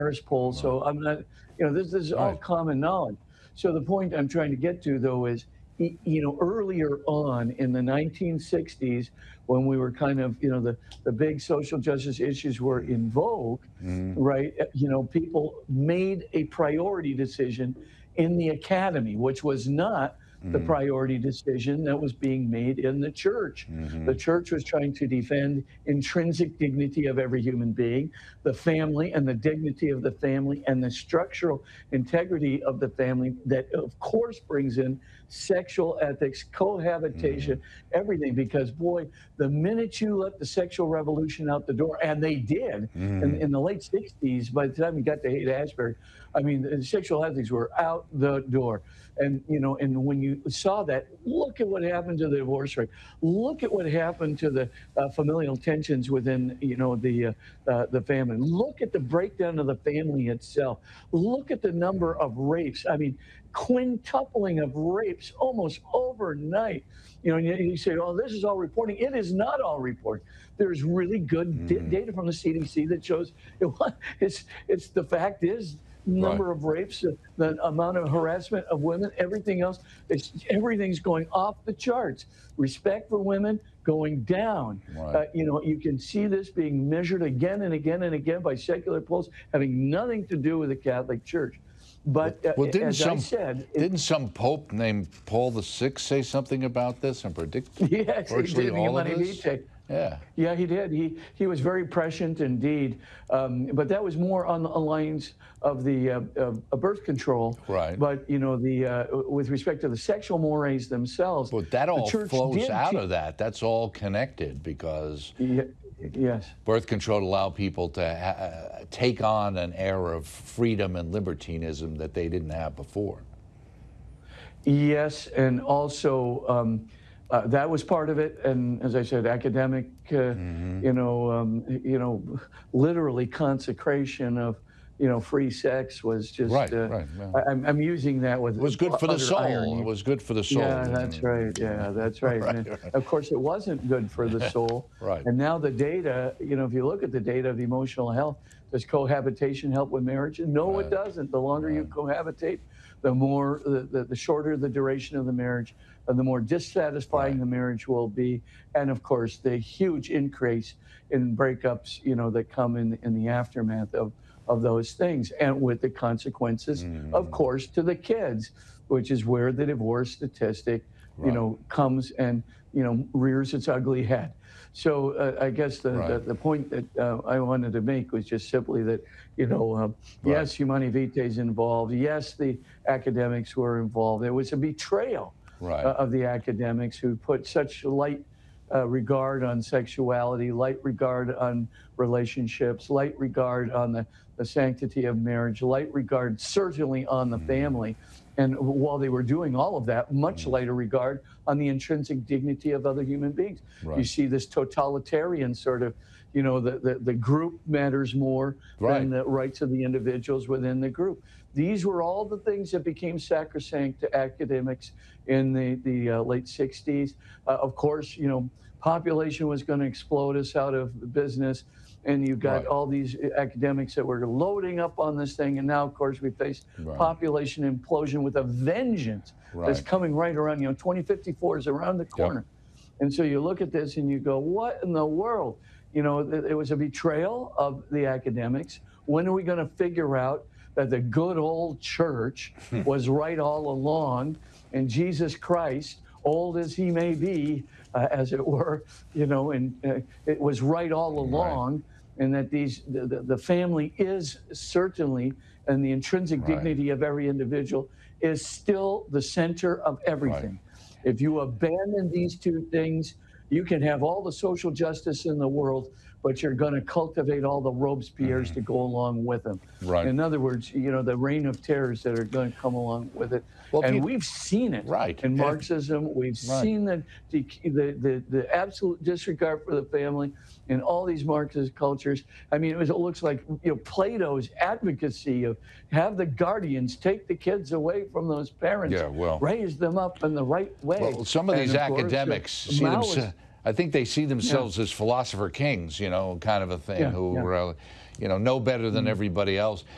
Harris poll, Right. so I'm not, this is all Right. common knowledge. So the point I'm trying to get to, though, is, earlier on in the 1960s, when we were kind of, the big social justice issues were in vogue, Mhm. right? People made a priority decision in the academy, which was not the Mhm. priority decision that was being made in the church. The Mhm. church was trying to defend intrinsic dignity of every human being, the family and the dignity of the family, and the structural integrity of the family that, of course, brings in sexual ethics, cohabitation, Mhm. everything. Because, boy, the minute you let the sexual revolution out the door, and they did Mhm. in the late 60s, by the time we got to Haight-Ashbury, I mean, the sexual ethics were out the door. And when you saw that, look at what happened to the divorce rate. Look at what happened to the familial tensions within, the family. Look at the breakdown of the family itself. Look at the number of rapes. I mean, quintupling of rapes almost overnight. And you say, "Oh, this is all reporting." It is not all reporting. There's really good Mhm. data from the CDC that shows it's the fact is Right. number of rapes, the amount of harassment of women, everything else. Everything's going off the charts. Respect for women going down. Right. You can see this being measured again and again and again by secular polls having nothing to do with the Catholic Church. Well, But well, as I said, didn't some pope named Paul VI say something about this and predict yes, he virtually did. all of Humani this? Vitae. Yeah. Yeah, he did. He was very prescient indeed, but that was more on the lines of the birth control. Right. But the with respect to the sexual mores themselves, But that the all church flows did. out of that. That's all connected because Yes. birth control allowed people to take on an air of freedom and libertinism that they didn't have before. Yes, and also that was part of it. And as I said, academic, Hmm. literally consecration of, free sex was just. Right, right. Yeah. I'm using that with It was good for the utter soul. It irony. was good for the soul. Yeah, that's right. Yeah, that's right. Right, And right. of course, it wasn't good for the soul. Right. And now the data, if you look at the data of emotional health, does cohabitation help with marriage? No, it Right, doesn't. The longer you right, cohabitate, the more the shorter the duration of the marriage, and the more dissatisfying right, the marriage will be. And of course, the huge increase in breakups, that come in the aftermath of those things, and with the consequences, of mm, course, to the kids, which is where the divorce statistic, right, comes and rears its ugly head. So I guess the, right, the the point that I wanted to make was just simply that right, yes, Humani Vitae is involved. Yes, the academics were involved. There was a betrayal right, of the academics who put such light regard on sexuality, light regard on relationships, light regard on the sanctity of marriage, light regard certainly on the mm, family. And while they were doing all of that, much mm, lighter regard on the intrinsic dignity of other human beings. You right, see this totalitarian sort of, the group matters more than right, the rights of the individuals within the group. These were all the things that became sacrosanct to academics in the late 60s. Of course, population was going to explode us out of business. And you've got right, all these academics that were loading up on this thing. And now, of course, we face right, population implosion with a vengeance that's right. coming right around. 2054 is around the Yep. corner. And so you look at this and you go, what in the world? It was a betrayal of the academics. When are we going to figure out that the good old church was right all along, and Jesus Christ, old as he may be, as it were, and it was right all Right, along, and that the family is certainly, and the intrinsic right, dignity of every individual is still the center of right. everything. If you abandon these two things, you can have all the social justice in the world, but you're going to cultivate all the Robespierres Mhm. to go along with them. Right. In other words, the reign of terrors that are going to come along with it. Well, if And you, we've seen it right, in and if, Marxism. We've right. seen the absolute disregard for the family in all these Marxist cultures. I mean, it looks like Plato's advocacy of have the guardians take the kids away from those parents, Yeah, well, raise them up in the right way. well, some of And these of course, academics see Maoist. themselves, I think they see Yeah, themselves as philosopher kings, kind of a thing, yeah, who, yeah. know better than everybody else.